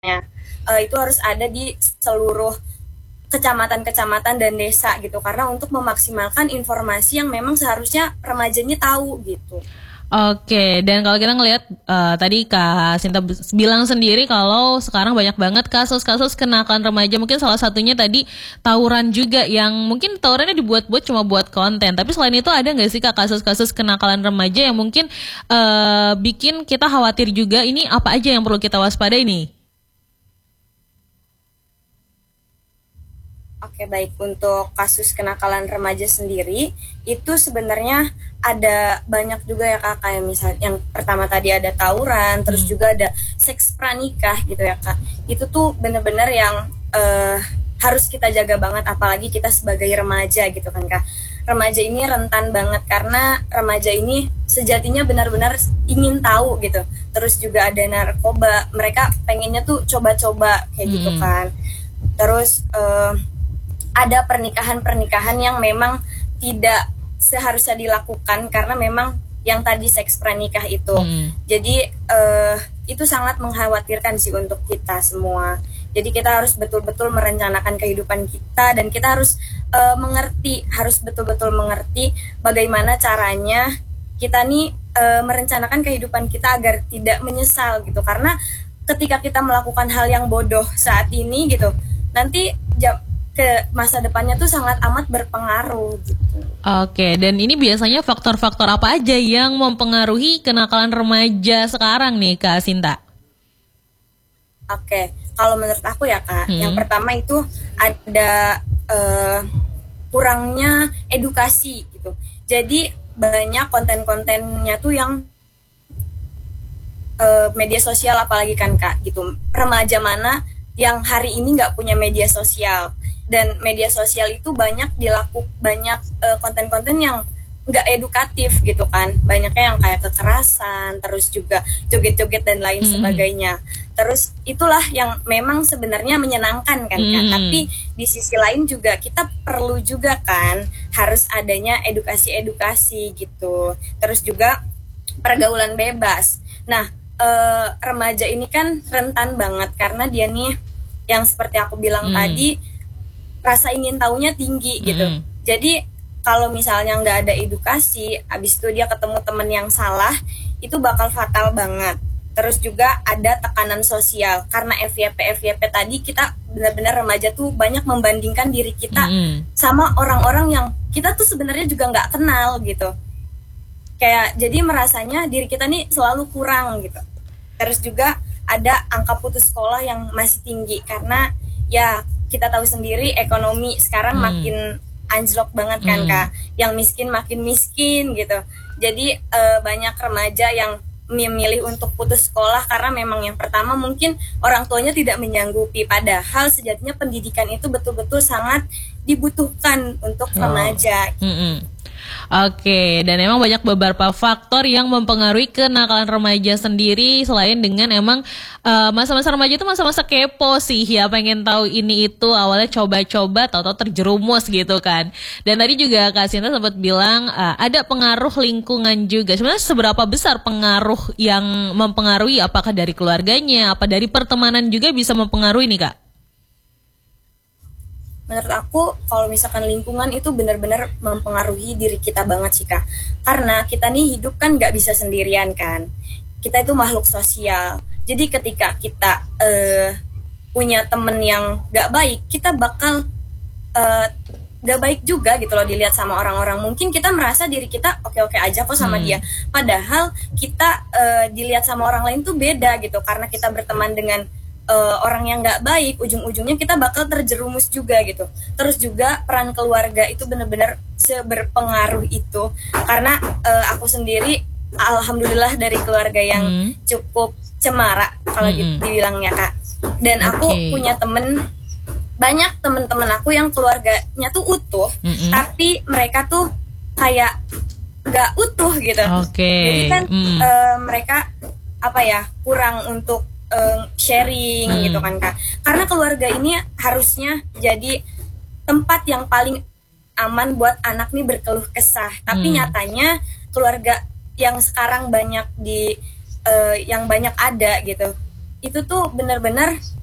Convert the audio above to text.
Itu harus ada di seluruh kecamatan-kecamatan dan desa gitu, karena untuk memaksimalkan informasi yang memang seharusnya remajanya tahu gitu. Oke, dan kalau kita ngelihat tadi Kak Sinta bilang sendiri kalau sekarang banyak banget kasus-kasus kenakalan remaja. Mungkin salah satunya tadi tawuran juga yang mungkin tawurannya dibuat-buat cuma buat konten. Tapi selain itu ada nggak sih Kak kasus-kasus kenakalan remaja yang mungkin bikin kita khawatir juga ini apa aja yang perlu kita waspadai nih? Oke, baik. Untuk kasus kenakalan remaja sendiri, itu sebenarnya ada banyak juga ya Kak, kayak misalnya yang pertama tadi ada tawuran, terus Hmm. juga ada seks pranikah gitu ya Kak. Itu tuh bener-bener yang harus kita jaga banget, apalagi kita sebagai remaja gitu kan Kak. Remaja ini rentan banget karena remaja ini sejatinya benar-benar ingin tahu gitu. Terus juga ada narkoba, mereka pengennya tuh coba-coba kayak gitu Hmm. kan. Terus ada pernikahan-pernikahan yang memang tidak seharusnya dilakukan karena memang yang tadi seks pranikah itu. Hmm. Jadi itu sangat mengkhawatirkan sih untuk kita semua. Jadi kita harus betul-betul merencanakan kehidupan kita dan kita harus harus betul-betul mengerti bagaimana caranya kita nih merencanakan kehidupan kita agar tidak menyesal gitu. Karena ketika kita melakukan hal yang bodoh saat ini gitu, nanti ke masa depannya tuh sangat amat berpengaruh gitu. Oke, dan ini biasanya faktor-faktor apa aja yang mempengaruhi kenakalan remaja sekarang nih Kak Sinta? Oke, kalau menurut aku ya Kak, yang Hmm. pertama itu ada kurangnya edukasi gitu. Jadi banyak konten-kontennya tuh yang media sosial, apalagi kan Kak gitu. Remaja mana yang hari ini nggak punya media sosial, dan media sosial itu banyak konten-konten yang nggak edukatif gitu kan, banyaknya yang kayak kekerasan, terus juga joget-joget dan lain Hmm. sebagainya. Terus itulah yang memang sebenarnya menyenangkan kan Kak, Hmm. tapi di sisi lain juga kita perlu juga kan harus adanya edukasi-edukasi gitu. Terus juga pergaulan bebas. Nah, remaja ini kan rentan banget karena dia nih yang seperti aku bilang Hmm. tadi, rasa ingin tahunya tinggi gitu. Hmm. Jadi kalau misalnya nggak ada edukasi, abis itu dia ketemu temen yang salah, itu bakal fatal banget. Terus juga ada tekanan sosial karena FYP tadi, kita benar-benar remaja tuh banyak membandingkan diri kita Hmm. sama orang-orang yang kita tuh sebenarnya juga nggak kenal gitu. Kayak jadi merasanya diri kita nih selalu kurang gitu. Terus juga ada angka putus sekolah yang masih tinggi karena ya kita tahu sendiri ekonomi sekarang Hmm. makin anjlok banget kan Hmm. Kak. Yang miskin makin miskin gitu. Jadi banyak remaja yang memilih untuk putus sekolah karena memang yang pertama mungkin orang tuanya tidak menyanggupi, padahal sejatinya pendidikan itu betul-betul sangat dibutuhkan untuk Oh. remaja. Hmm. Oke, dan emang banyak beberapa faktor yang mempengaruhi kenakalan remaja sendiri selain dengan emang masa-masa remaja itu masa-masa kepo sih ya, pengen tahu ini itu awalnya coba-coba tahu-tahu terjerumus gitu kan. Dan tadi juga Kak Sinta sempat bilang ada pengaruh lingkungan juga. Sebenarnya seberapa besar pengaruh yang mempengaruhi, apakah dari keluarganya, apa dari pertemanan juga bisa mempengaruhi nih Kak? Menurut aku kalau misalkan lingkungan itu benar-benar mempengaruhi diri kita banget sih Kak, karena kita nih hidup kan nggak bisa sendirian kan, kita itu makhluk sosial. Jadi ketika kita punya temen yang nggak baik, kita bakal eh, nggak baik juga gitu loh dilihat sama orang-orang. Mungkin kita merasa diri kita oke-oke aja kok sama dia, Hmm. padahal kita dilihat sama orang lain tuh beda gitu, karena kita berteman dengan orang yang nggak baik, ujung-ujungnya kita bakal terjerumus juga gitu. Terus juga peran keluarga itu benar-benar seberpengaruh itu, karena aku sendiri alhamdulillah dari keluarga yang Hmm. cukup cemara kalau gitu Hmm. dibilangnya Kak. Dan aku Oke. punya banyak temen-temen aku yang keluarganya tuh utuh, Hmm. tapi mereka tuh kayak nggak utuh gitu. Oke. Jadi kan Hmm. mereka apa ya, kurang untuk sharing gitu Hmm. kan Kak. Karena keluarga ini harusnya jadi tempat yang paling aman buat anak nih berkeluh kesah. Tapi Hmm. nyatanya keluarga yang sekarang banyak yang banyak ada gitu, itu tuh benar-benar